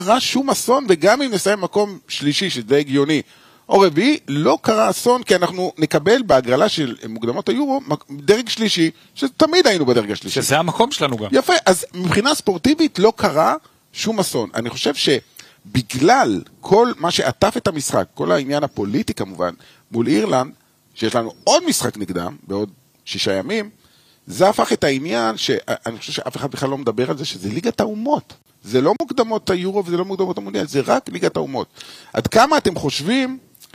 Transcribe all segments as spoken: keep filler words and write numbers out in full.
קרה שום אסון, וגם אם נסיים מקום שלישי, שזה הגיוני, או רביעי, לא קרה אסון, כי אנחנו נקבל בהגרלה של מוקדמות היורו, דרג שלישי, שתמיד היינו בדרג השלישי. שזה המקום שלנו גם. יפה, אז מבחינה ספורטיבית לא קרה שום אסון. אני חושב שבגלל כל מה שעטף את המשחק, כל העניין הפוליטי כמובן, מול אירלנד, שיש לנו עוד משחק נגדם, בעוד שישה ימים, זה הפך את העניין, שאני חושב שאף אחד בכלל לא מדבר על זה, שזה ליגת האומות. זה לא מוקדמות היורו וזה לא מוקדמות המונדיאל, זה רק ליגת האומות. עד כמה אתם חושבים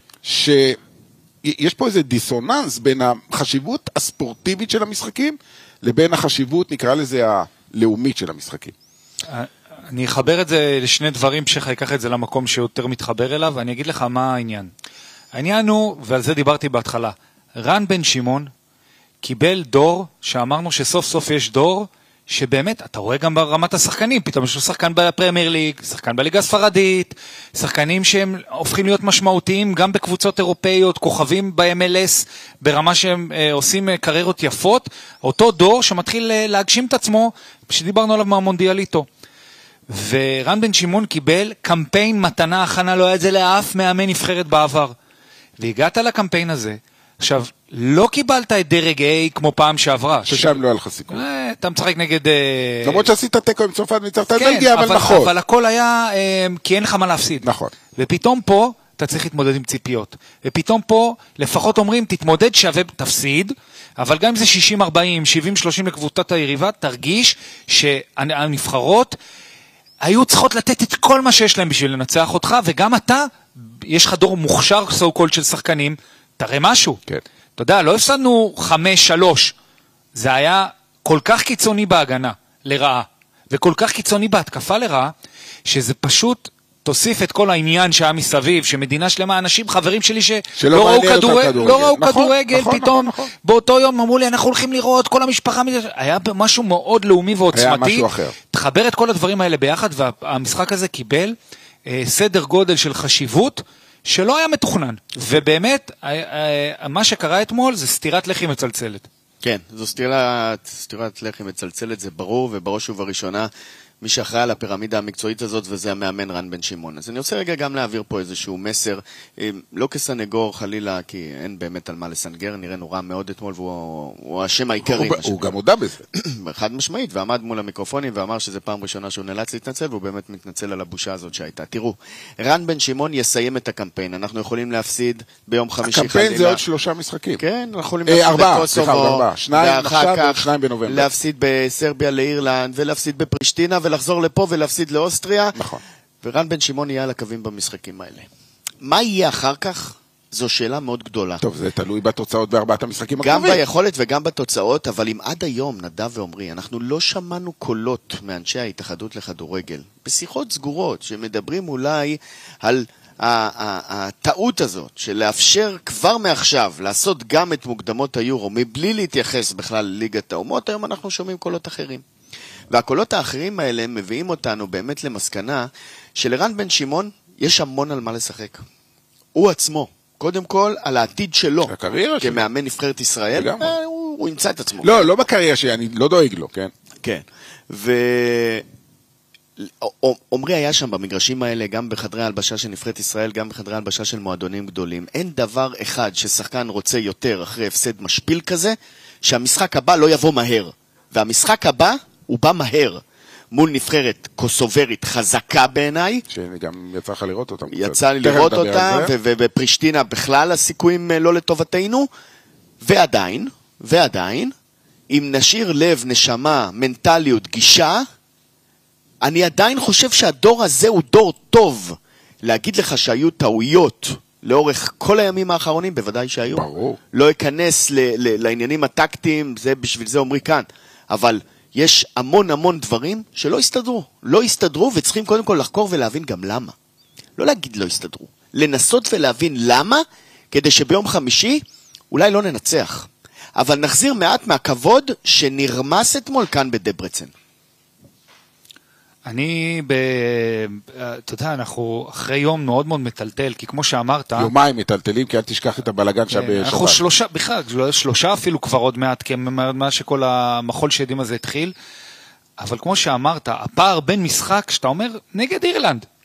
שיש פה איזה דיסוננס בין החשיבות הספורטיבית של המשחקים, לבין החשיבות, נקרא לזה, הלאומית של המשחקים? אני אחבר את זה לשני דברים, שחי ייקח את זה למקום שיותר מתחבר אליו, ואני אגיד לך מה העניין. העניין הוא, ועל זה דיברתי בהתחלה, רן בן שמעון קיבל דור, שאמרנו שסוף סוף יש דור, שבאמת, אתה רואה גם ברמת השחקנים, פתאום יש לו שחקן בפרמייר ליג, שחקן בליגה הספרדית, שחקנים שהם הופכים להיות משמעותיים, גם בקבוצות אירופאיות, כוכבים ב-אם אל אס, ברמה שהם אה, עושים אה, קריירות יפות, אותו דור שמתחיל אה, להגשים את עצמו, שדיברנו עליו מהמונדיאליטו. ורן בן שמעון קיבל קמפיין מתנה הכנה, לא היה את זה לאף מאמן נבחרת בעבר. והגעת לקמפיין הזה, עכשיו, לא קיבלת את דרג A כמו פעם שעברה. ששם לא היה לך סיכוי. אתה משחק נגד... למרות שעשית תיקו עם צרפת וניצחת את בלגיה, אבל נכון. אבל הכל היה כי אין לך מה להפסיד. נכון. ופתאום פה אתה צריך להתמודד עם ציפיות. ופתאום פה לפחות אומרים, תתמודד שווה תפסיד, אבל גם אם זה שישים ארבעים, שבעים שלושים לקבוצת היריבה, תרגיש שהנבחרות היו צריכות לתת את כל מה שיש להם בשביל לנצח אותך, וגם אתה, יש לך דור מוכשר סו קולד של שחקנים, תראה משהו. כן. אתה יודע, לא הפסדנו חמש, שלוש. זה היה כל כך קיצוני בהגנה לרעה, וכל כך קיצוני בהתקפה לרעה, שזה פשוט תוסיף את כל העניין שהיה מסביב, שמדינה שלמה, אנשים, חברים שלי שלא ראו כדורגל, לא ראו כדורגל, פתאום באותו יום אמרו לי, אנחנו הולכים לראות, כל המשפחה, היה משהו מאוד לאומי ועוצמתי. תחבר את כל הדברים האלה ביחד, והמשחק הזה קיבל סדר גודל של חשיבות, שלא היה מתוכנן, ובאמת, מה שקרה אתמול זה סתירת לחי מצלצלת. כן, זו סתירת, סתירת לחי מצלצלת, זה ברור, ובראש ובראשונה, מי שאחראי על הפירמידה המקצועית הזאת, וזה המאמן רן בן שמעון. אז אני רוצה רגע גם להעביר פה איזשהו מסר, לא כסנגור חלילה, כי אין באמת על מה לסנגר, נראינו רע מאוד אתמול, והוא השם העיקרי. הוא גם הודע בזה. חד משמעית, ועמד מול המיקרופונים, ואמר שזה פעם ראשונה שהוא נאלץ להתנצל, והוא באמת מתנצל על הבושה הזאת שהייתה. תראו, רן בן שמעון יסיים את הקמפיין, אנחנו יכולים להפסיד ביום חמישי חלילה. הקמפיין זה עוד שלושה משחקים. כן, אנחנו יכולים להפסיד בקוסובו, ואחר כך להפסיד בסרביה לאירלנד, ולהפסיד בפרישטינה, ולחזור לפה ולהפסיד לאוסטריה. נכון. ורן בן שמעון יהיה על הקווים במשחקים האלה. מה יהיה אחר כך? זו שאלה מאוד גדולה. טוב, זה תלוי בתוצאות בארבעת המשחקים גם הקרובים. ביכולת וגם בתוצאות, אבל אם עד היום, נדב ואומרי, אנחנו לא שמענו קולות מאנשי ההתאחדות לכדורגל, בשיחות סגורות, שמדברים אולי על הטעות הזאת, של לאפשר כבר מעכשיו, לעשות גם את מוקדמות היורו, מבלי להתייחס בכלל לליגת האומות, היום אנחנו שומעים קולות אחרים. והקולות האחרים האלה מביאים אותנו באמת למסקנה שלרן בן שמעון יש המון על מה לשחק. הוא עצמו, קודם כל על העתיד שלו, כמאמן נבחרת ישראל, הוא, הוא ימצא את עצמו. לא, לא בקריירה שלי, אני לא דואג לו, כן? כן. ועומרי היה שם במגרשים האלה, גם בחדרי ההלבשה של נבחרת ישראל, גם בחדרי ההלבשה של מועדונים גדולים. אין דבר אחד ששחקן רוצה יותר אחרי הפסד משפיל כזה, שהמשחק הבא לא יבוא מהר. והמשחק הבא הוא בא מהר, מול נבחרת קוסוברית חזקה בעיניי. שגם יצא לך לראות אותה. יצא לי לראות אותה, ובפרישטינה בכלל הסיכויים לא לטובתנו, ועדיין, ועדיין, אם נשאיר לב, נשמה, מנטליות, גישה, אני עדיין חושב שהדור הזה הוא דור טוב. להגיד לך שהיו טעויות לאורך כל הימים האחרונים, בוודאי שהיו. ברור. לא אכנס ל- ל- לעניינים הטקטיים, זה בשביל זה אומרי כאן, אבל יש המון המון דברים שלא הסתדרו. לא הסתדרו, וצריכים קודם כל לחקור ולהבין גם למה. לא להגיד לא הסתדרו. לנסות ולהבין למה, כדי שביום חמישי אולי לא ננצח. אבל נחזיר מעט מהכבוד שנרמס אתמול כאן בדברצן. אני, ב... אתה יודע, אנחנו אחרי יום מאוד מאוד מטלטל, כי כמו שאמרת... יומיים מטלטלים, כי אל תשכח את הבלגן שם בשבת. אנחנו שלושה, בכלל, שלושה אפילו כבר עוד מעט, כי מה שכל המחול שעדים הזה התחיל. אבל כמו שאמרת, הפער בין משחק, שאתה אומר, נגד אירלנד,